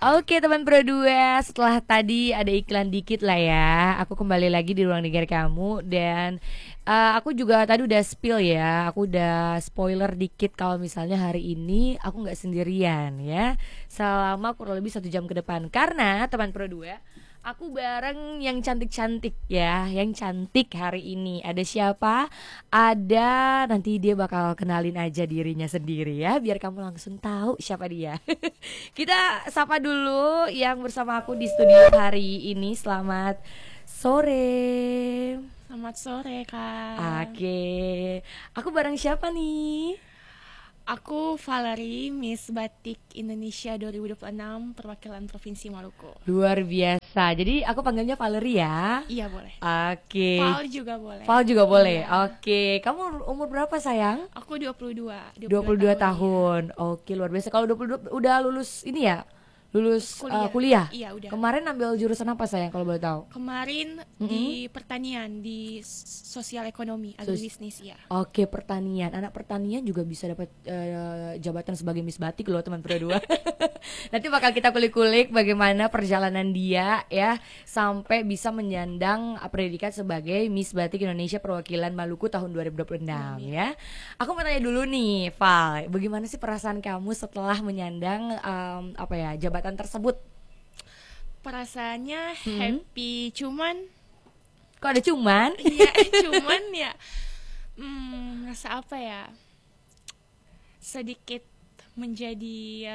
Oke teman Pro 2, setelah tadi ada iklan dikit lah ya, aku kembali lagi di ruang dengar kamu. Dan aku juga tadi udah spill ya, aku udah spoiler dikit kalau misalnya hari ini aku nggak sendirian ya, selama kurang lebih 1 jam ke depan. Karena teman Pro 2, aku bareng yang cantik-cantik ya, yang cantik hari ini. Ada siapa? Ada, nanti dia bakal kenalin aja dirinya sendiri ya, biar kamu langsung tahu siapa dia. Kita sapa dulu yang bersama aku di studio hari ini. Selamat sore. Selamat sore, Kak. Oke, aku bareng siapa nih? Aku Valerie, Miss Batik Indonesia 2026 perwakilan Provinsi Maluku. Luar biasa. Jadi aku panggilnya Valerie ya. Iya, boleh. Oke. Val juga boleh. Val juga boleh. Iya. Oke, kamu umur berapa sayang? Aku 22. 22 tahun. tahun. Oke, luar biasa. Kalau 22 udah lulus ini ya? Lulus kuliah. Iya, udah. Kemarin ambil jurusan apa sayang kalau boleh tahu? Kemarin di pertanian, di sosial ekonomi, agribisnis ya. Oke, pertanian. Anak pertanian juga bisa dapat jabatan sebagai Miss Batik loh teman Pro 2. Nanti bakal kita kulik-kulik bagaimana perjalanan dia ya sampai bisa menyandang predikat sebagai Miss Batik Indonesia perwakilan Maluku tahun 2026 ya. Aku mau tanya dulu nih, Val, bagaimana sih perasaan kamu setelah menyandang jabatan tersebut? Perasaannya happy, cuman kok ada cuman? Iya, cuman ya rasa apa ya, sedikit menjadi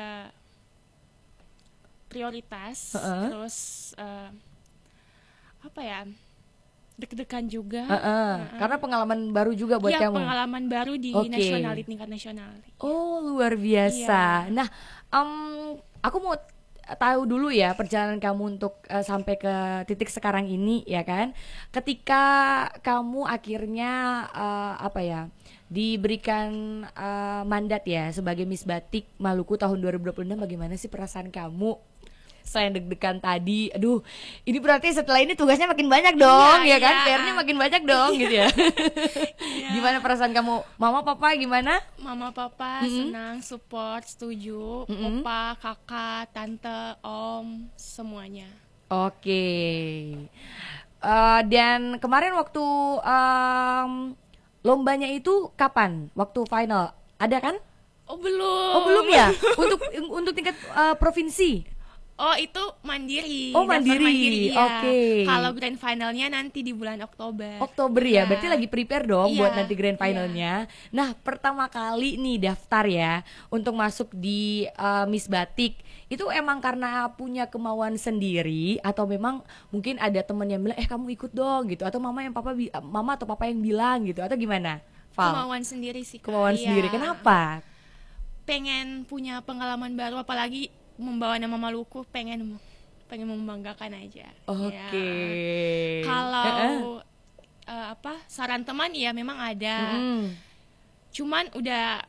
prioritas. Terus apa ya, deg-degan juga. Karena pengalaman baru juga buat kamu. Pengalaman baru di nasional, di tingkat nasional. Oh, luar biasa. Nah, aku mau tahu dulu ya perjalanan kamu untuk sampai ke titik sekarang ini ya kan. Ketika kamu akhirnya diberikan mandat ya sebagai Miss Batik Maluku tahun 2026, bagaimana sih perasaan kamu? Selain deg-degan tadi, aduh, ini berarti setelah ini tugasnya makin banyak dong, ya kan? PR-nya makin banyak dong, gitu ya. Gimana perasaan kamu? Mama, papa gimana? Mama, papa senang, support, setuju. Opa, kakak, tante, om, semuanya. Oke. Dan kemarin waktu lombanya itu kapan? Waktu final, ada kan? Oh, belum. Oh, belum ya? Untuk tingkat provinsi. Oh, itu mandiri. Oh, mandiri. Ya. Oke. Kalau grand finalnya nanti di bulan Oktober. Oktober ya, berarti lagi prepare dong buat nanti grand finalnya. Iya. Nah, pertama kali nih daftar ya untuk masuk di Miss Batik. Itu emang karena punya kemauan sendiri atau memang mungkin ada temen yang bilang kamu ikut dong gitu, atau mama atau papa yang bilang gitu, atau gimana? Val? Kemauan sendiri sih. Kemauan sendiri. Kenapa? Pengen punya pengalaman baru, apalagi membawa nama Maluku, pengen membanggakan aja. Oke. Ya. Kalau saran teman ya memang ada. Cuman udah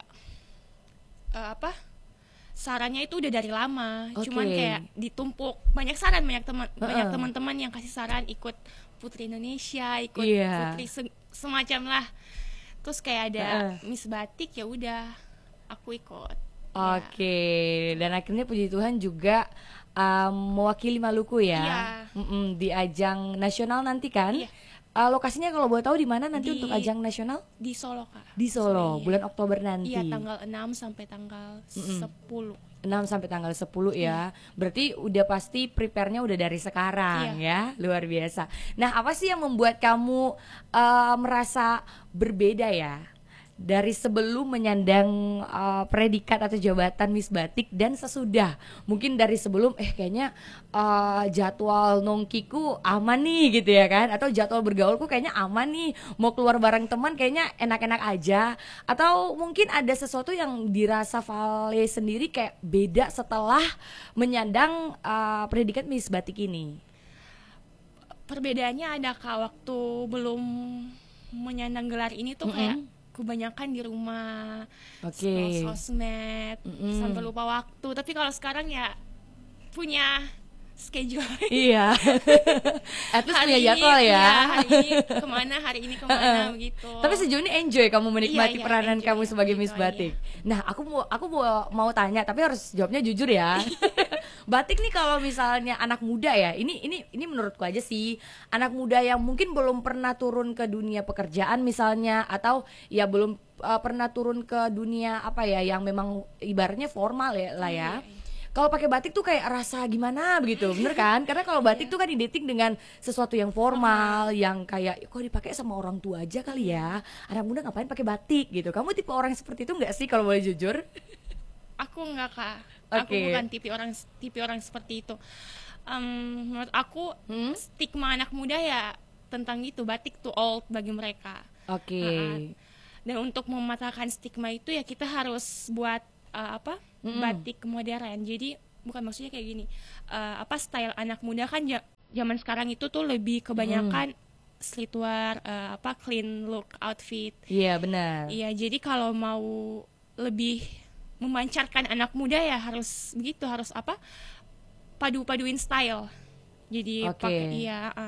sarannya itu udah dari lama. Cuman kayak ditumpuk banyak saran, banyak teman-teman yang kasih saran ikut Putri Indonesia, ikut Putri semacam lah. Terus kayak ada Miss Batik, ya udah aku ikut. Oke, dan akhirnya puji Tuhan juga mewakili Maluku ya, di ajang nasional nanti kan? Iya. Lokasinya kalau boleh tahu di mana nanti untuk ajang nasional? Di Solo, Kak. Di Solo, bulan Oktober nanti. Iya, tanggal 6 sampai tanggal 10. 6 sampai tanggal 10 ya. Berarti udah pasti prepare-nya udah dari sekarang ya. Luar biasa. Nah, apa sih yang membuat kamu merasa berbeda ya dari sebelum menyandang predikat atau jabatan Miss Batik dan sesudah? Mungkin dari sebelum kayaknya jadwal nongkiku aman nih gitu ya kan, atau jadwal bergaulku kayaknya aman nih, mau keluar bareng teman kayaknya enak-enak aja, atau mungkin ada sesuatu yang dirasa Vale sendiri kayak beda setelah menyandang predikat Miss Batik ini? Perbedaannya ada, Kak. Waktu belum menyandang gelar ini tuh kayak kebanyakan di rumah, sosmed, sampai lupa waktu. Tapi kalau sekarang ya punya schedule. Iya. At least punya jadwal ya. Hari ini kemana begitu. Tapi sejauh ini enjoy kamu menikmati peranan kamu sebagai Miss Batik. Nah, aku mau tanya, tapi harus jawabnya jujur ya. Batik nih kalau misalnya anak muda ya, ini menurutku aja sih, anak muda yang mungkin belum pernah turun ke dunia pekerjaan misalnya, atau ya belum pernah turun ke dunia apa ya yang memang ibaratnya formal ya lah ya. Kalau pakai batik tuh kayak rasa gimana begitu, bener kan? Karena kalau batik tuh kan identik dengan sesuatu yang formal, yang kayak kok dipakai sama orang tua aja kali ya. Anak muda ngapain pakai batik gitu? Kamu tipe orang seperti itu nggak sih kalau boleh jujur? Aku enggak, Kak. Aku Oke. bukan tipe orang seperti itu. Menurut aku stigma anak muda ya tentang itu, batik tuh old bagi mereka. Oke. Dan untuk mematahkan stigma itu ya kita harus buat batik modern. Jadi bukan maksudnya kayak gini. Style anak muda kan zaman sekarang itu tuh lebih kebanyakan streetwear, clean look outfit. Iya, benar. Iya, jadi kalau mau lebih memancarkan anak muda ya harus begitu, harus padu-paduin style. Jadi pakai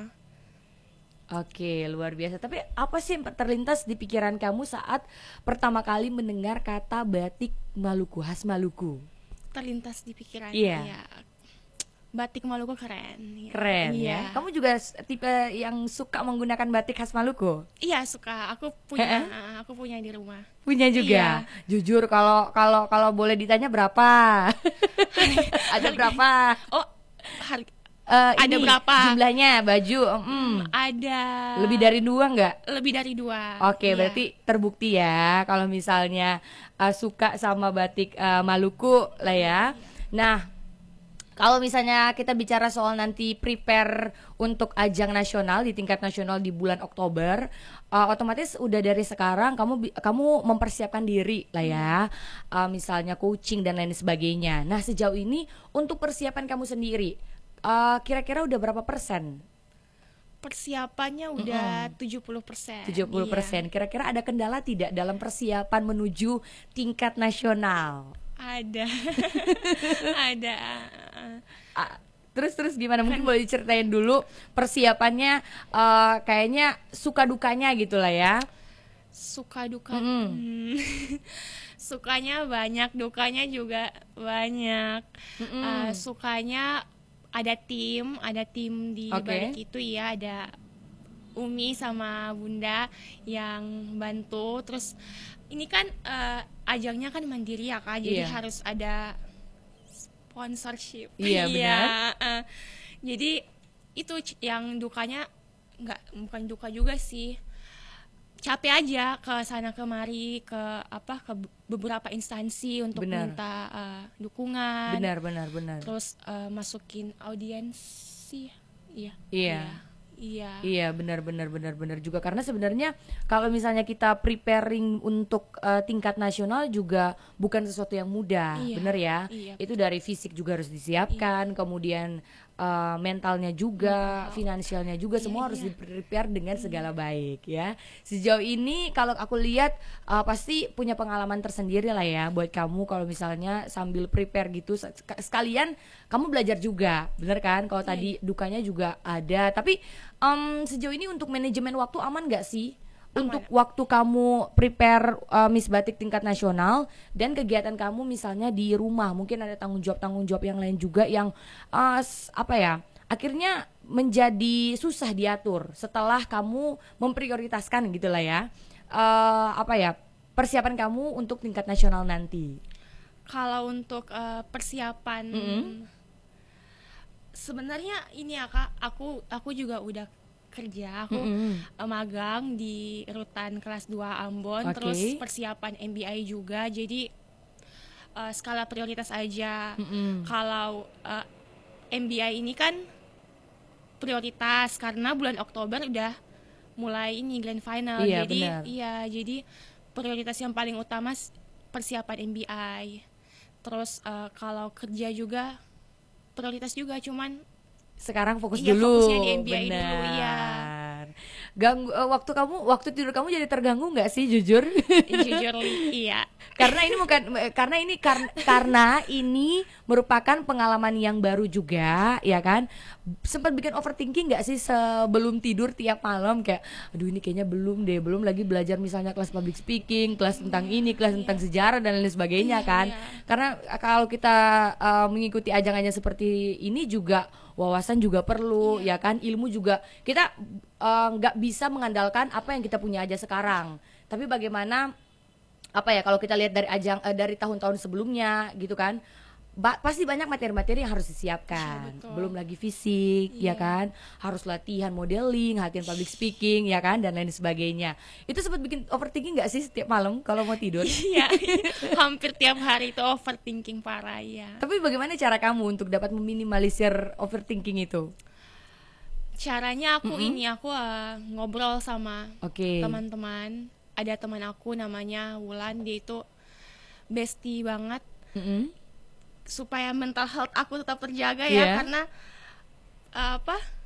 Oke, luar biasa. Tapi apa sih yang terlintas di pikiran kamu saat pertama kali mendengar kata batik Maluku, khas Maluku? Terlintas di pikiran Iya. ya, batik Maluku keren. Keren Iya. ya. Kamu juga tipe yang suka menggunakan batik khas Maluku? Iya, suka. Aku punya di rumah. Punya juga. Iya. Jujur kalau boleh ditanya berapa? Ada berapa? Oh, ada Ini berapa? jumlahnya baju? Ada Lebih dari 2 nggak? lebih dari 2. Oke, Iya. berarti terbukti ya kalau misalnya suka sama batik Maluku lah ya. Nah, kalau misalnya kita bicara soal nanti prepare untuk ajang nasional di tingkat nasional di bulan Oktober, otomatis udah dari sekarang kamu mempersiapkan diri lah ya, misalnya coaching dan lain sebagainya. Nah, sejauh ini untuk persiapan kamu sendiri, kira-kira udah berapa persen? Persiapannya udah 70%. 70%. Iya. Kira-kira ada kendala tidak dalam persiapan menuju tingkat nasional? Ada. Ada. Terus gimana? Mungkin boleh diceritain dulu persiapannya, kayaknya suka dukanya gitu lah ya. Suka duka. Sukanya banyak, dukanya juga banyak. Sukanya ada tim di balik itu ya, ada Umi sama Bunda yang bantu. Terus ini kan ajangnya kan mandiri ya Kak, jadi harus ada sponsorship. Iya, benar. Jadi itu yang dukanya, bukan duka juga sih, capek aja ke sana kemari, ke beberapa instansi untuk minta dukungan. Benar. Terus masukin audiensi. Iya, benar juga, karena sebenarnya kalau misalnya kita preparing untuk tingkat nasional juga bukan sesuatu yang mudah, benar ya. Itu dari fisik juga harus disiapkan, kemudian mentalnya juga, finansialnya juga, semua harus di-prepare dengan segala baik ya. Sejauh ini kalau aku lihat pasti punya pengalaman tersendiri lah ya buat kamu kalau misalnya sambil prepare gitu, sekalian kamu belajar juga, bener kan? Kalau tadi dukanya juga ada, tapi sejauh ini untuk manajemen waktu aman gak sih? Untuk waktu kamu prepare Miss Batik tingkat nasional dan kegiatan kamu misalnya di rumah, mungkin ada tanggung jawab yang lain juga yang akhirnya menjadi susah diatur setelah kamu memprioritaskan gitulah ya, persiapan kamu untuk tingkat nasional nanti. Kalau untuk persiapan, sebenarnya ini ya Kak, aku juga udah kerja, aku magang di Rutan kelas 2 Ambon, terus persiapan MBI juga, jadi skala prioritas aja. Kalau MBI ini kan prioritas karena bulan Oktober udah mulai ini grand final, jadi prioritas yang paling utama persiapan MBI. Terus kalau kerja juga prioritas juga, cuman sekarang fokus dulu. Fokusnya di MBI dulu, ganggu waktu tidur kamu jadi terganggu nggak sih, jujur? Jujur iya. Karena ini bukan karena ini merupakan pengalaman yang baru juga, ya kan? Sempat bikin overthinking nggak sih sebelum tidur tiap malam, kayak aduh ini kayaknya belum lagi belajar misalnya kelas public speaking, kelas tentang ini, kelas tentang sejarah dan lain sebagainya kan? Karena kalau kita mengikuti ajang-ajang seperti ini juga wawasan juga perlu, ya kan? Ilmu juga kita nggak bisa mengandalkan apa yang kita punya aja sekarang, tapi bagaimana apa ya, kalau kita lihat dari dari tahun-tahun sebelumnya gitu kan, pasti banyak materi-materi yang harus disiapkan. Belum lagi fisik, ya kan, harus latihan modeling, latihan public speaking, ya kan, dan lain sebagainya. Itu sempat bikin overthinking nggak sih setiap malam kalau mau tidur? Iya, hampir tiap hari itu overthinking parah ya. Tapi bagaimana cara kamu untuk dapat meminimalisir overthinking itu? Caranya aku ngobrol sama teman-teman. Ada teman aku namanya Wulan, dia itu bestie banget, supaya mental health aku tetap terjaga ya, karena